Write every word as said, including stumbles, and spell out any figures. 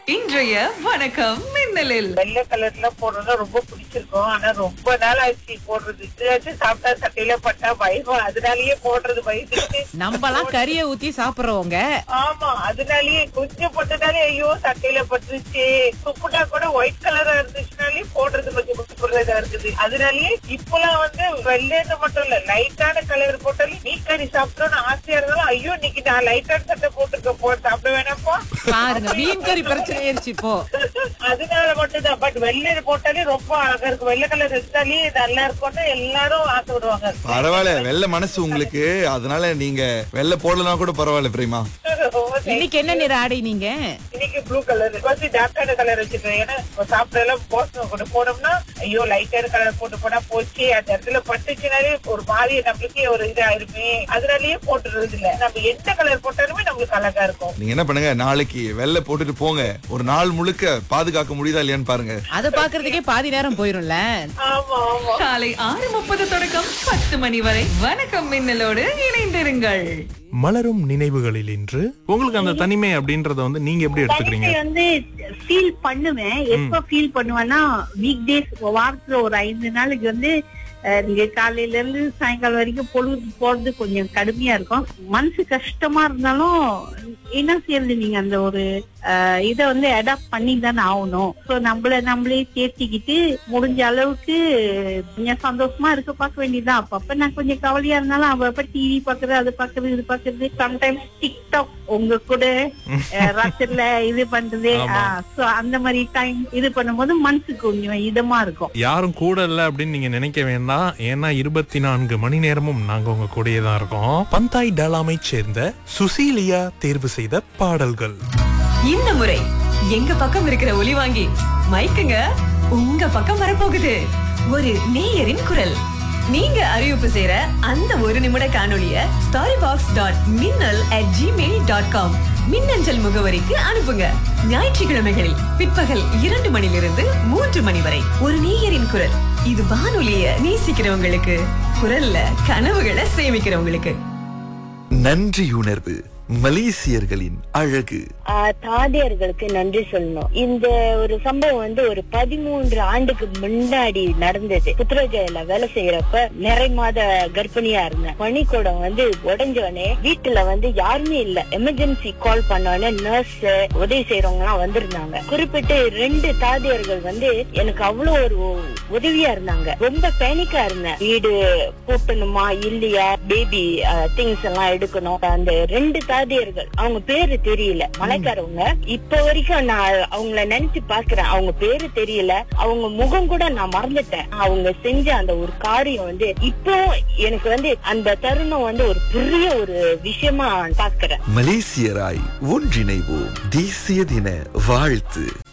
இன்றைய வணக்கம் மின்னலில் வெள்ளை கலர்ல போடுறது ரொம்ப பிடிச்சிருக்கும். ஆனா ரொம்ப நாள் ஆச்சு போடுறது. இதுலாச்சும் சாப்பிட்டா சட்டையில பட்டா பயம், அதனாலயே போடுறது பயந்துட்டு. நம்மலாம் கறிய ஊத்தி சாப்பிடுறவங்க. ஆமா, அதனாலயே கொஞ்சம் போட்டதாலே ஐயோ சட்டையில பட்டுருச்சு. துப்புட்டா கூட ஒயிட் கலரா இருந்துச்சுனாலே போடுறது கொஞ்சம் புடிச்சுக்கிறதா இருக்குது. அதனாலயே இப்பெல்லாம் வந்து வெள்ளைன்னு மட்டும் இல்ல, லைட்டான கலர் போட்டாலும் மீன் கறி சாப்பிட்டோம்னு ஆசையா இருந்தாலும் ஐயோ இன்னைக்கு நான் லைட்டான சட்டை போட்டுருக்க போ சாப்பிட வேணாப்பா பாருங்க, மீன் கறி பிரச்சனை ஆயிருச்சு இப்போ. அதனால மட்டும்தான். பட் வெள்ளை போட்டாலே ரொம்ப அழகா இருக்கும். வெள்ளை கலர் இருந்தாலே நல்லா இருக்கும்னு எல்லாரும் ஆசைப்படுவாங்க. பரவாயில்ல, வெள்ளை மனசு உங்களுக்கு, அதனால நீங்க வெள்ளை போடலாம் கூட பரவாயில்ல பிரேமா. இன்னைக்கு என்ன நிற ஆடை நீங்க? இன்னைக்கு ப்ளூ கலர், டார்க்கான கலர் வச்சிருக்கேன். ஏன்னா சாப்பிட எல்லாம் போஸ்ட் கொண்டு போனோம்னா ஐயோ லைட்டான கலர் போட்டு போனா போச்சு, அந்த இடத்துல பட்டுச்சுனாலே ஒரு மாதிரி நம்மளுக்கே ஒரு இது ஆயிருமே, அதனாலயே போட்டுறது இல்ல. நம்ம எந்த கலர் போட்டாலுமே நம்மளுக்கு அழகா இருக்கும். நீங்க என்ன பண்ணுங்க, நாளைக்கு வெள்ளை போட்டுட்டு போங்க, ஒரு நாள் முழுக்க பாதுகாக்க முடியுதா இல்லையான்னு பாருங்க. அத பாக்குறதுக்கே பாதி நேரம் போயிரும்ல. ஆமா ஆமா. காலை ஆறு முப்பது தொடக்கம் பத்து மணி வரை வணக்கம் மின்னலோடு இணைந்திருங்கள். மலரும் நினைவுகளில் இன்று உங்களுக்கு அந்த தனிமை அப்படின்றத வந்து நீங்க எப்படி எடுத்துக்கிறீங்க? தனிமை வந்து ஃபீல் பண்ணுவேன். எப்ப ஃபீல் பண்ணுவேன்னா வீக் டேஸ், வாரத்துல ஒரு ஐந்து நாளைக்கு வந்து அஹ், நீங்க காலையில இருந்து சாயங்காலம் வரைக்கும் பொழுது போறது கொஞ்சம் கடுமையா இருக்கும். மனசு கஷ்டமா இருந்தாலும் என்ன செய்யறது, நீங்க அந்த ஒரு இத வந்து அடாப்ட் பண்ணி தானே ஆகணும். சோ நம்மள நம்மளே தேர்த்திக்கிட்டு முடிஞ்ச அளவுக்கு கொஞ்சம் சந்தோஷமா இருக்க பார்க்க வேண்டியதுதான். அப்பப்ப நான் கொஞ்சம் கவலையா இருந்தாலும் அப்பப்ப டிவி பாக்குறது, அது பாக்குறது, இது பாக்குறது, சம்டைம்ஸ் டிக்டாக் உங்க கூட ராத்திரில இது பண்றது. சோ அந்த மாதிரி டைம் இது பண்ணும்போது மனசுக்கு கொஞ்சம் இதமா இருக்கும். யாரும் கூட இல்ல அப்படின்னு நீங்க நினைக்க வேண்டாம். ஏன்னா இருபத்தி நான்கு மணி நேரமும் நாங்க உங்க கூடயே தான் இருக்கோம். பந்தாய் டலாமை சேர்ந்த சுசீலியா தேர்வு செய்த பாடல்கள். இந்த முறை எங்க பக்கம் இருக்கிற ஒலி வாங்கி மைக்குங்க உங்க பக்கம் வரப்போகுது. ஒரு நேயரின் குரல். நீங்க அறிவிப்பு செய்யற அந்த ஒரு நிமிட காணொளிய ஸ்டாரி பாக்ஸ் டாட் மின்னல் அட் ஜிமெயில் டாட் காம் மின்னஞ்சல் முகவரிக்கு அனுப்புங்க. ஞாயிற்றுக்கிழமைகளில் பிற்பகல் இரண்டு மணிலிருந்து மூன்று மணி வரை ஒரு நேயரின் குரல். இது வானொலிய நேசிக்கிறவங்களுக்கு, குரல்ல கனவுகளை சேமிக்கிறவங்களுக்கு. நன்றியுணர்வு மலேசியர்களின் அழகு. தாதியர்களுக்கு நன்றி சொல்லணும். இந்த ஒரு சம்பவம் வந்து ஒரு பதிமூன்று ஆண்டுக்கு முன்னாடி நடந்தது. புத்ரஜயில வேலை செய்யறப்ப நிறை மாத கர்ப்பிணியா இருந்தேன். பனிக்கூடம் வந்து உடஞ்சோடனே வீட்டுல வந்து யாருமே இல்ல. எமர்ஜென்சி கால் பண்ணோடனே நர்ஸ், உதவி செய்யறவங்க எல்லாம் வந்திருந்தாங்க. குறிப்பிட்டு ரெண்டு தாதியர்கள் வந்து எனக்கு அவ்வளவு ஒரு உதவியா இருந்தாங்க. ரொம்ப பேனிக்கா இருந்தேன். வீடு பூட்டணுமா இல்லையா, பேபி திங்ஸ் எல்லாம் எடுக்கணும். அந்த ரெண்டு தாதியர்கள், அவங்க பேரு தெரியல, மலைக்காரவங்க. இப்ப வரைக்கும் நான் அவங்கள நினைச்சு பாக்குறேன். அவங்க பேரு தெரியல, அவங்க முகம் கூட நான் மறந்துட்டேன். அவங்க செஞ்ச அந்த ஒரு காரியம் வந்து இப்போ எனக்கு வந்து அந்த தருணம் வந்து ஒரு பெரிய ஒரு விஷயமா பாக்குறேன். மலேசியராய் ஒன்றிணைவோம். தேசிய தின வாழ்த்து.